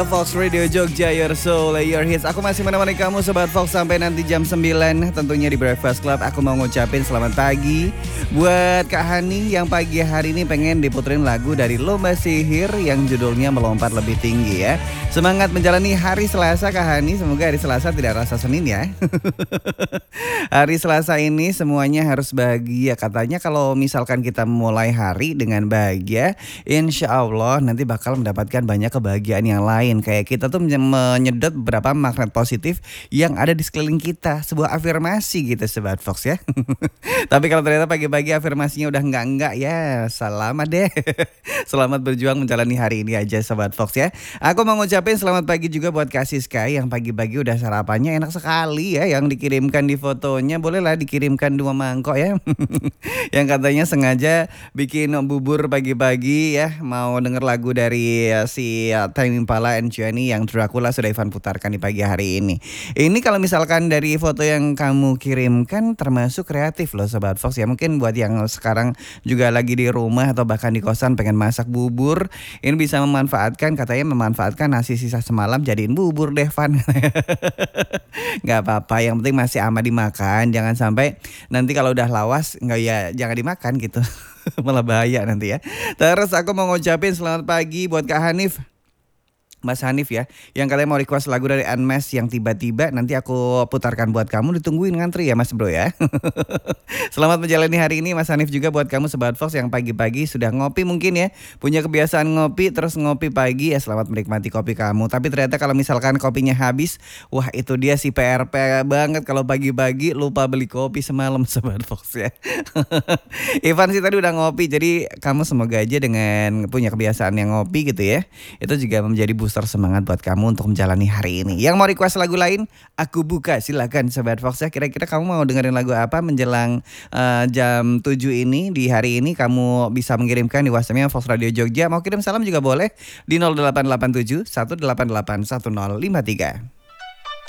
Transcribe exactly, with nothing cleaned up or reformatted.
Fox Radio Jogja, your soul, your hits. Aku masih menemani kamu Sobat Fox sampai nanti jam sembilan. Tentunya di Breakfast Club. Aku mau ngucapin selamat pagi buat Kak Hani yang pagi hari ini pengen diputerin lagu dari Lomba Sihir yang judulnya Melompat Lebih Tinggi ya. Semangat menjalani hari Selasa Kak Hani. Semoga hari Selasa tidak rasa Senin ya. Hari Selasa ini semuanya harus bahagia. Katanya kalau misalkan kita mulai hari dengan bahagia, insya Allah nanti bakal mendapatkan banyak kebahagiaan yang lain. Kayak kita tuh menyedot beberapa magnet positif yang ada di sekeliling kita. Sebuah afirmasi gitu Sobat Fox ya. Tapi kalau ternyata pagi-pagi afirmasinya udah enggak-enggak ya selamat deh. Selamat berjuang menjalani hari ini aja Sobat Fox ya. Aku mau ngucapin selamat pagi juga buat Kak Siska yang pagi-pagi udah sarapannya enak sekali ya. Yang dikirimkan di fotonya bolehlah dikirimkan dua mangkok ya. Yang katanya sengaja bikin bubur pagi-pagi ya. Mau denger lagu dari uh, si uh, Tame Impala and Johnny yang Dracula sudah Ivan putarkan di pagi hari ini. Ini kalau misalkan dari foto yang kamu kirimkan termasuk kreatif loh Sobat Fox ya. Mungkin buat yang sekarang juga lagi di rumah atau bahkan di kosan pengen masak bubur, ini bisa memanfaatkan, katanya memanfaatkan nasi sisa semalam jadiin bubur deh Van. Gak apa-apa, yang penting masih aman dimakan. Jangan sampai nanti kalau udah lawas nggak ya jangan dimakan gitu. Malah bahaya nanti ya. Terus aku mau ngucapin selamat pagi buat Kak Hanif, Mas Hanif ya, yang kalian mau request lagu dari Unmesh yang tiba-tiba nanti aku putarkan buat kamu, ditungguin ngantri ya Mas Bro ya. Selamat menjalani hari ini Mas Hanif juga buat kamu Sobat Fox yang pagi-pagi sudah ngopi mungkin ya, punya kebiasaan ngopi terus ngopi pagi ya, selamat menikmati kopi kamu. Tapi ternyata kalau misalkan kopinya habis, wah itu dia si P R P banget kalau pagi-pagi lupa beli kopi semalam Sobat Fox ya. Ivan sih tadi udah ngopi, jadi kamu semoga aja dengan punya kebiasaan yang ngopi gitu ya, itu juga menjadi booster semangat buat kamu untuk menjalani hari ini. Yang mau request lagu lain, aku buka silakan Sobat Fox ya. Kira-kira kamu mau dengerin lagu apa menjelang uh, jam tujuh ini di hari ini? Kamu bisa mengirimkan di WhatsAppnya Fox Radio Jogja. Mau kirim salam juga boleh di nol delapan delapan tujuh satu delapan delapan satu nol lima tiga.